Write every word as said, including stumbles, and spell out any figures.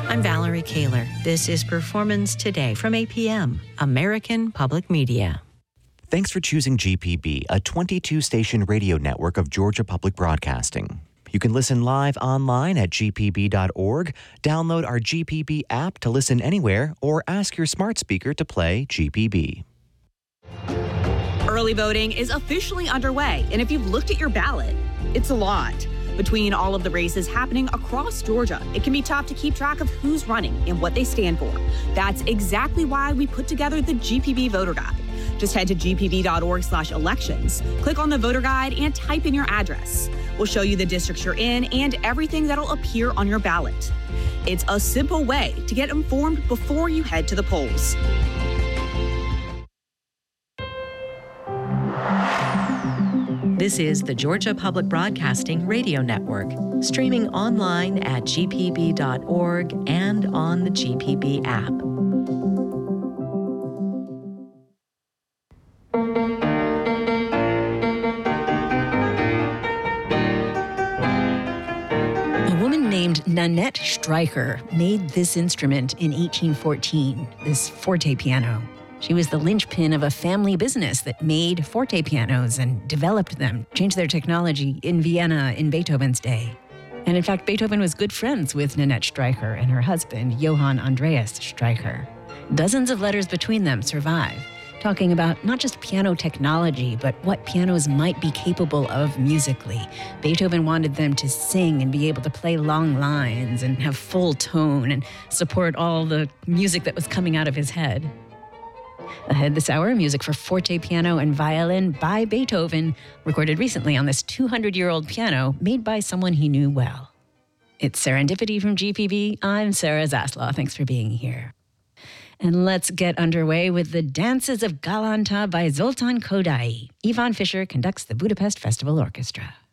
I'm Valerie Kaler. This is Performance Today from A P M, American Public Media. Thanks for choosing G P B, a twenty-two station radio network of Georgia Public Broadcasting. You can listen live online at g p b dot org, download our G P B app to listen anywhere, or ask your smart speaker to play G P B. Early voting is officially underway, and if you've looked at your ballot, it's a lot. Between all of the races happening across Georgia, it can be tough to keep track of who's running and what they stand for. That's exactly why we put together the G P B Voter Guide. Just head to g p b dot org slash elections, click on the voter guide, and type in your address. We'll show you the districts you're in and everything that'll appear on your ballot. It's a simple way to get informed before you head to the polls. This is the Georgia Public Broadcasting Radio Network, streaming online at g p b dot org and on the G P B app. A woman named Nanette Streicher made this instrument in eighteen fourteen, this forte piano. She was the linchpin of a family business that made forte pianos and developed them, changed their technology in Vienna in Beethoven's day. And in fact, Beethoven was good friends with Nanette Streicher and her husband, Johann Andreas Streicher. Dozens of letters between them survive, talking about not just piano technology, but what pianos might be capable of musically. Beethoven wanted them to sing and be able to play long lines and have full tone and support all the music that was coming out of his head. Ahead this hour, music for forte piano and violin by Beethoven, recorded recently on this two hundred year old piano made by someone he knew well. It's Serendipity from G P B. I'm Sarah Zaslaw. Thanks for being here. And let's get underway with the Dances of Galanta by Zoltan Kodály. Ivan Fischer conducts the Budapest Festival Orchestra.